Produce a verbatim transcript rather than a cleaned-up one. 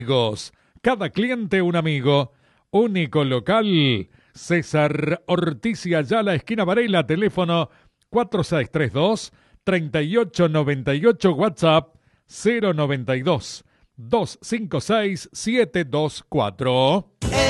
amigos. Cada cliente un amigo. Único local. César Ortiz y Ayala, esquina Varela, teléfono cuatro seis tres dos, tres ocho nueve ocho, WhatsApp cero noventa y dos, doscientos cincuenta y seis, setecientos veinticuatro.